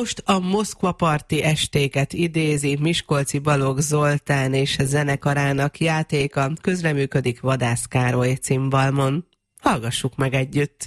Most a Moszkva parti estéket idézi Miskolci Balogh Zoltán és zenekarának játéka, közreműködik Vadász Károly cimbalmon. Hallgassuk meg együtt!